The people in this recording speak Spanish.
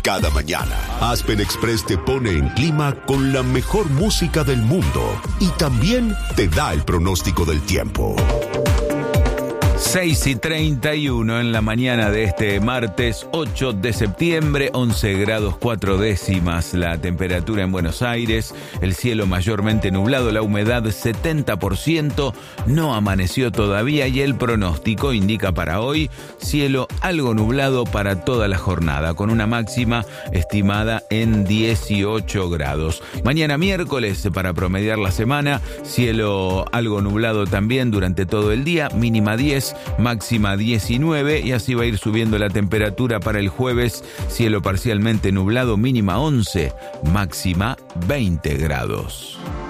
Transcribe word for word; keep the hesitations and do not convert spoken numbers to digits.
Cada mañana, Aspen Express te pone en clima con la mejor música del mundo y también te da el pronóstico del tiempo. seis y treinta y uno en la mañana de este martes ocho de septiembre, once grados cuatro décimas la temperatura en Buenos Aires, el cielo mayormente nublado, la humedad setenta por ciento, no amaneció todavía y el pronóstico indica para hoy cielo algo nublado para toda la jornada, con una máxima estimada en dieciocho grados. Mañana miércoles, para promediar la semana, cielo algo nublado también durante todo el día, mínima diez, máxima diecinueve, y así va a ir subiendo la temperatura para el jueves, cielo parcialmente nublado, mínima once, máxima veinte grados.